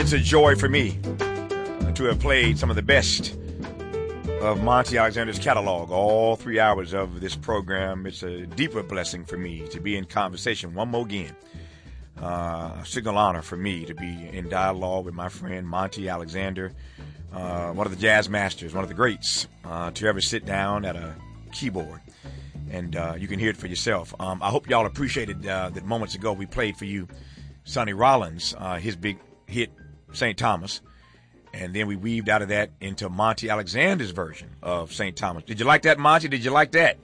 It's a joy for me to have played some of the best of Monty Alexander's catalog, all 3 hours of this program. It's a deeper blessing for me to be in conversation one more again. A signal honor for me to be in dialogue with my friend Monty Alexander, one of the jazz masters, one of the greats, to ever sit down at a keyboard. And you can hear it for yourself. I hope y'all appreciated that moments ago we played for you Sonny Rollins, his big hit, St. Thomas. And then we weaved out of that into Monty Alexander's version of St. Thomas. Did you like that, Monty? Did you like that?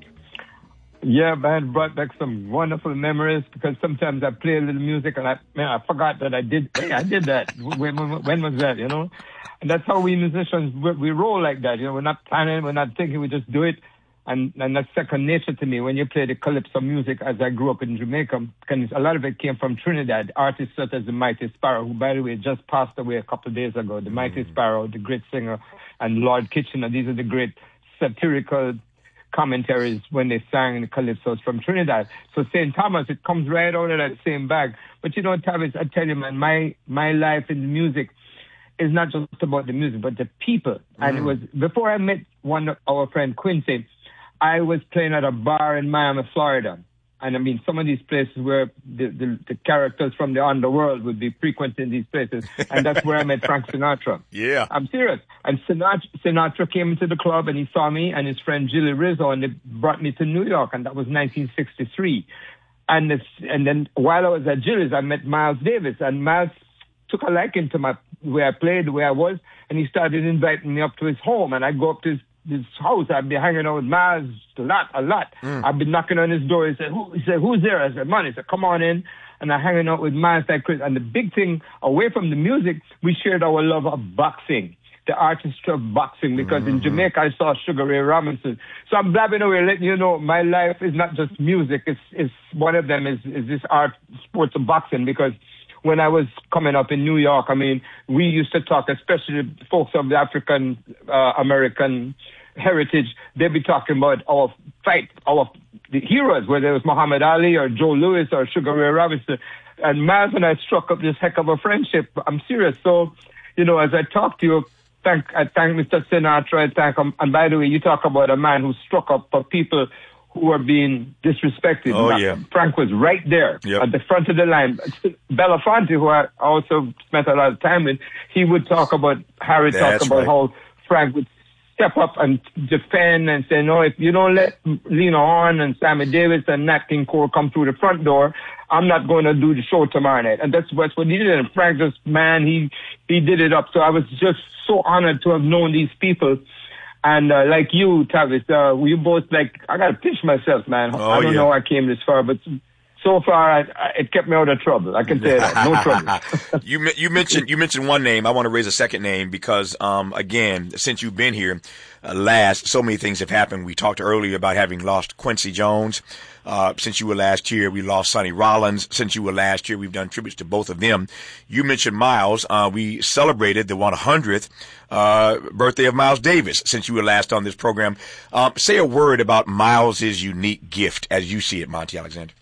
Yeah, man, brought back some wonderful memories because sometimes I play a little music and I forgot that I did that. When was that, you know? And that's how we musicians, we roll like that, you know? We're not planning, we're not thinking, we just do it. And that's second nature to me. When you play the calypso music, as I grew up in Jamaica, because a lot of it came from Trinidad. Artists such as the Mighty Sparrow, who, by the way, just passed away a couple of days ago. The Mighty Sparrow, the great singer, and Lord Kitchener. These are the great satirical commentaries when they sang the calypsos from Trinidad. So St. Thomas, it comes right out of that same bag. But you know, Tavis, I tell you, man, my life in music is not just about the music, but the people. And it was, before I met our friend Quincy, I was playing at a bar in Miami, Florida. And I mean, some of these places where the characters from the underworld would be frequenting these places. And that's where I met Frank Sinatra. Yeah. I'm serious. And Sinatra came into the club and he saw me and his friend Jilly Rizzo, and they brought me to New York, and that was 1963. And then while I was at Jilly's, I met Miles Davis, and Miles took a liking to my way I played, the way I was, and he started inviting me up to his home, and I go up to his house. I'd be hanging out with Miles a lot. I'd be knocking on his door. He said, who's there? I said, man. He said, come on in. And I'm hanging out with Miles like Chris. And the big thing, away from the music, we shared our love of boxing, the artistry of boxing, because in Jamaica I saw Sugar Ray Robinson. So I'm blabbing away, letting you know my life is not just music. It's one of them is this art, sports of boxing, because when I was coming up in New York, I mean, we used to talk, especially folks of the African American heritage, they'd be talking about our fight, the heroes, whether it was Muhammad Ali or Joe Louis or Sugar Ray Robinson. And Miles and I struck up this heck of a friendship. I'm serious. So, you know, as I talk to you, I thank Mr. Sinatra, I thank him. And by the way, you talk about a man who struck up for people who are being disrespected. Oh, yeah. Frank was right there at the front of the line. Belafonte, who I also spent a lot of time with, he would talk about, Harry talked about how Frank would step up and defend and say, no, if you don't let Lena Horne and Sammy Davis and Nat King Cole come through the front door, I'm not going to do the show tomorrow night. And that's what he did. And Frank just, man, he did it up. So I was just so honored to have known these people. And like you, Tavis, we both I got to pinch myself, man. I don't know how I came this far, but so far it kept me out of trouble. I can say that. No trouble. You mentioned one name. I want to raise a second name because, again, since you've been here last, so many things have happened. We talked earlier about having lost Quincy Jones. Since you were last here, we lost Sonny Rollins. Since you were last here, we've done tributes to both of them. You mentioned Miles. We celebrated the 100th birthday of Miles Davis since you were last on this program. Say a word about Miles's unique gift as you see it, Monty Alexander.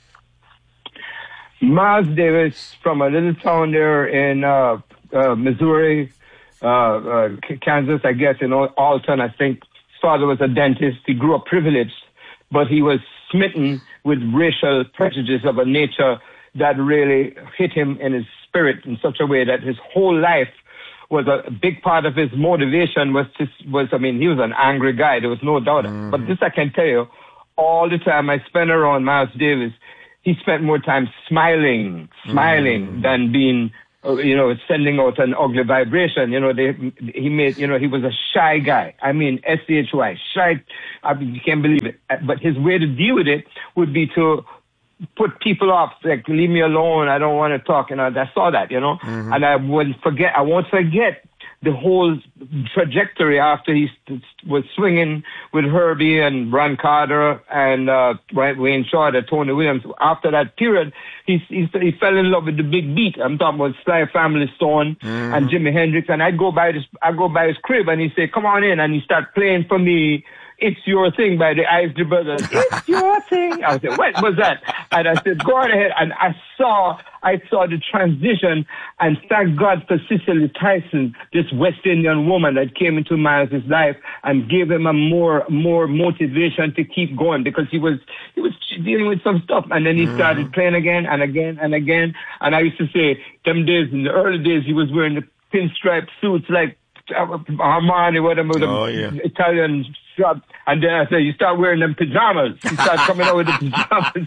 Miles Davis, from a little town there in Missouri, Kansas, I guess, in Alton, I think. His father was a dentist. He grew up privileged, but he was smitten with racial prejudice of a nature that really hit him in his spirit in such a way that his whole life was a big part of his motivation he was an angry guy. There was no doubt. But this I can tell you, all the time I spent around Miles Davis, he spent more time smiling than being, sending out an ugly vibration. He was a shy guy. I mean, S-H-Y, shy. You can't believe it. But his way to deal with it would be to put people off, like, leave me alone, I don't want to talk. I saw that, and I won't forget the whole trajectory after he was swinging with Herbie and Ron Carter and Wayne Shorter, Tony Williams. After that period, he fell in love with the big beat. I'm talking about Sly Family Stone and Jimi Hendrix. And I'd go by his crib and he'd say, "Come on in," and he start playing for me It's Your Thing by the Isley Brothers. It's Your Thing. I said, what was that? And I said, go on ahead. And I saw the transition, and thank God for Cicely Tyson, this West Indian woman that came into Miles' life and gave him a more motivation to keep going, because he was dealing with some stuff, and then he started playing again and again and again. And I used to say, them days, in the early days, he was wearing the pinstripe suits like Armani, whatever, Italian shop. And then I said, you start wearing them pajamas. You start coming out with the pajamas.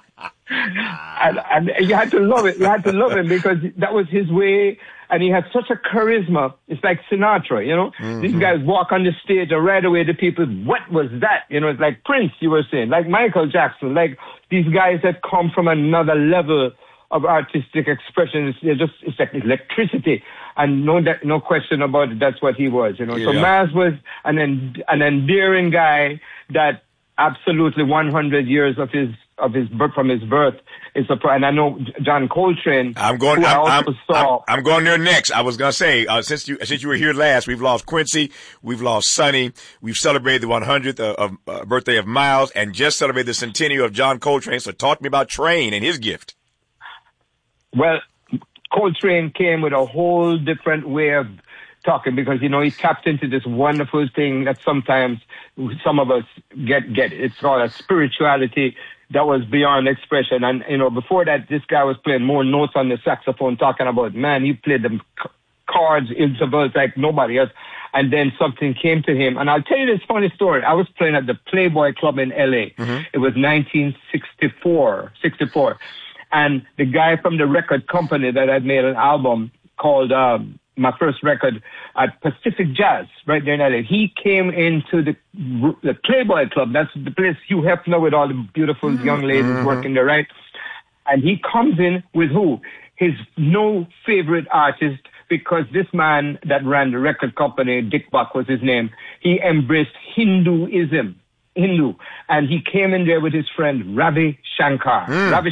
and you had to love it. You had to love him, because that was his way. And he had such a charisma. It's like Sinatra, you know. These guys walk on the stage, and right away the people, what was that? You know, it's like Prince, you were saying, like Michael Jackson, like these guys that come from another level of artistic expression. It's like electricity, and no question about it. That's what he was, you know. Yeah. So Miles was an endearing guy that absolutely 100 years from his birth is a. And I know John Coltrane. I'm going there next. I was gonna say, since you were here last, we've lost Quincy, we've lost Sonny, we've celebrated the 100th birthday of Miles, and just celebrated the centennial of John Coltrane. So talk to me about Train and his gift. Well, Coltrane came with a whole different way of talking, because, you know, he tapped into this wonderful thing that sometimes some of us get. It's called a spirituality that was beyond expression. And, you know, before that, this guy was playing more notes on the saxophone, talking about, man, he played them chords, intervals like nobody else. And then something came to him. And I'll tell you this funny story. I was playing at the Playboy Club in L.A. It was 1964. And the guy from the record company that had made an album called my first record at Pacific Jazz, right there in LA, he came into the Playboy Club. That's the place Hugh Hefner with all the beautiful young ladies working there, right? And he comes in with who? His no favorite artist, because this man that ran the record company, Dick Buck was his name, he embraced Hindu. And he came in there with his friend Ravi Shankar.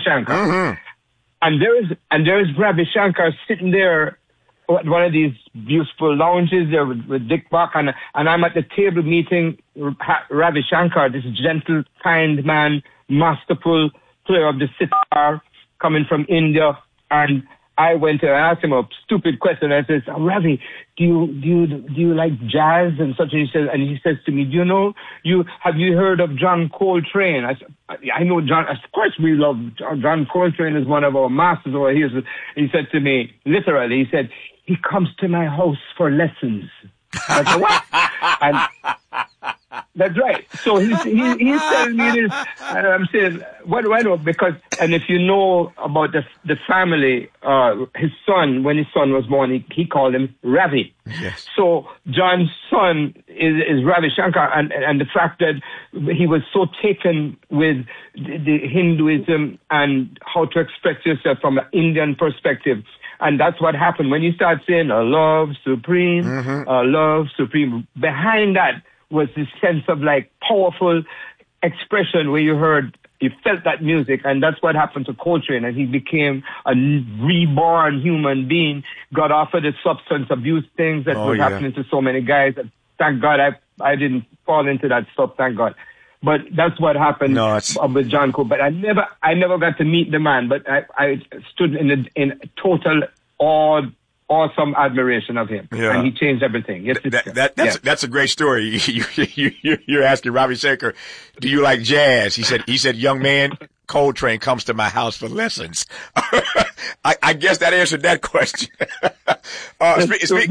And there is Ravi Shankar sitting there at one of these beautiful lounges there with Dick Buck, and I'm at the table meeting Ravi Shankar, this gentle, kind man, masterful player of the sitar, coming from India. And I went to ask him a stupid question. I said, Ravi, do you like jazz and such? And he says to me, have you heard of John Coltrane? I said, I know John. Of course we love John Coltrane, is one of our masters over here. He said to me, literally, he said, he comes to my house for lessons. I said, what? And that's right. So he's telling me this, and I'm saying, what do I know? Because, and if you know about the family, his son, when his son was born, he called him Ravi. Yes. So John's son is Ravi Shankar, and the fact that he was so taken with the Hinduism and how to express yourself from an Indian perspective. And that's what happened when you start saying a love supreme, a love supreme. Behind that was this sense of like powerful expression where you felt that music, and that's what happened to Coltrane, and he became a reborn human being, got off of the substance abuse things that was happening to so many guys. Thank God I didn't fall into that stuff, thank God. But that's what happened with John Cole. But I never got to meet the man, but I stood in total awesome admiration of him, and he changed everything. Yes, that's a great story. You're asking Ravi Shankar, do you like jazz? He said, young man, Coltrane comes to my house for lessons. I guess that answered that question. Go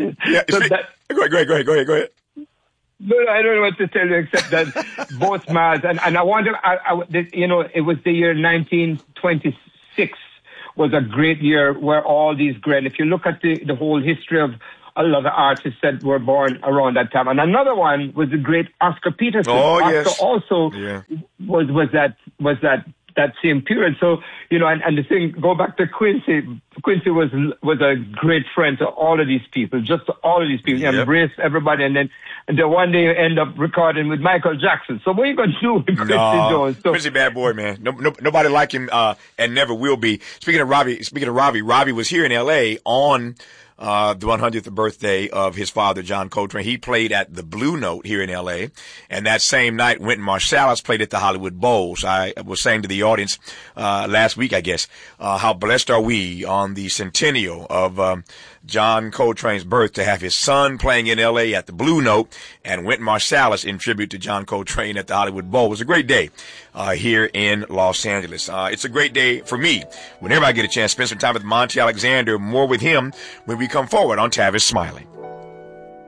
ahead. No, I don't know what to tell you except that both Miles and I wanted, it was the year 1926 was a great year where all these great, if you look at the whole history of a lot of artists that were born around that time. And another one was the great Oscar Peterson. Oscar also was that same period. So, and the thing, go back to Quincy. Quincy was a great friend to all of these people, just to all of these people. He embraced everybody. And then one day you end up recording with Michael Jackson. So what are you going to do with Quincy Jones? So, Quincy bad boy, man. Nobody like him, and never will be. Speaking of Robbie was here in L.A. on the 100th birthday of his father, John Coltrane. He played at the Blue Note here in L.A., and that same night, Wynton Marsalis played at the Hollywood Bowl. So I was saying to the audience last week, I guess, how blessed are we on the centennial of John Coltrane's birth to have his son playing in L.A. at the Blue Note and Wynton Marsalis in tribute to John Coltrane at the Hollywood Bowl. It was a great day here in Los Angeles. It's a great day for me whenever I get a chance to spend some time with Monty Alexander. More with him when we come forward on Tavis Smiley.